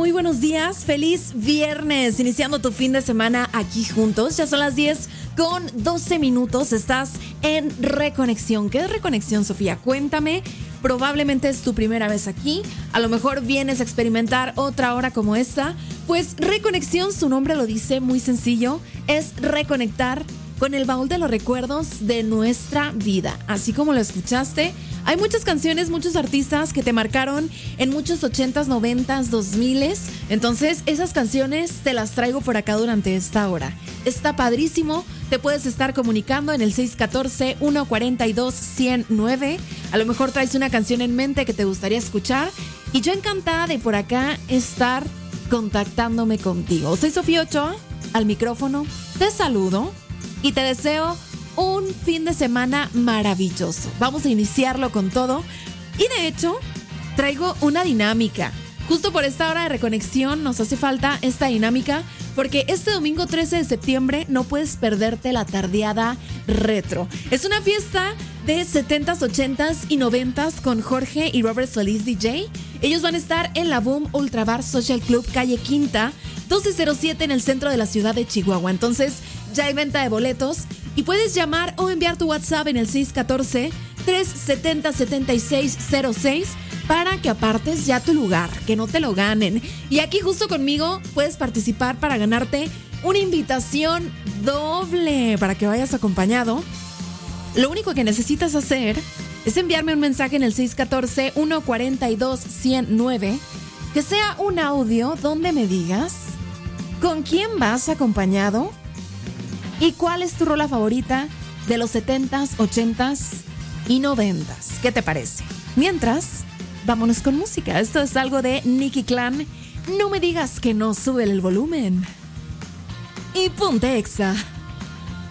muy buenos días, feliz viernes, iniciando tu fin de semana aquí juntos. Ya son las 10:12. Estás en Reconexión. ¿Qué es Reconexión, Sofía? Cuéntame. Probablemente es tu primera vez aquí, a lo mejor vienes a experimentar otra hora como esta. Pues Reconexión, su nombre lo dice, muy sencillo, es reconectar con el baúl de los recuerdos de nuestra vida. Así como lo escuchaste, hay muchas canciones, muchos artistas que te marcaron en muchos 80s, 90s, 2000s. Entonces esas canciones te las traigo por acá durante esta hora. Está padrísimo, te puedes estar comunicando en el 614-142-109. A lo mejor traes una canción en mente que te gustaría escuchar y yo encantada de por acá estar contactándome contigo. Soy Sofía Ochoa, al micrófono, te saludo y te deseo un fin de semana maravilloso. Vamos a iniciarlo con todo y de hecho traigo una dinámica. Justo por esta hora de reconexión nos hace falta esta dinámica porque este domingo 13 de septiembre no puedes perderte la tardeada retro. Es una fiesta de 70s, 80s y 90s con Jorge y Robert Solís DJ. Ellos van a estar en la Boom Ultra Bar Social Club, calle Quinta, 1207 en el centro de la ciudad de Chihuahua. Entonces ya hay venta de boletos y puedes llamar o enviar tu WhatsApp en el 614-370-7606 para que apartes ya tu lugar, que no te lo ganen. Y aquí justo conmigo puedes participar para ganarte una invitación doble para que vayas acompañado. Lo único que necesitas hacer es enviarme un mensaje en el 614-142-109, que sea un audio donde me digas con quién vas acompañado y cuál es tu rola favorita de los 70s, 80s y 90s. ¿Qué te parece? Mientras, vámonos con música. Esto es algo de Nicky Clan. No me digas que no, sube el volumen. Y ponte Exa.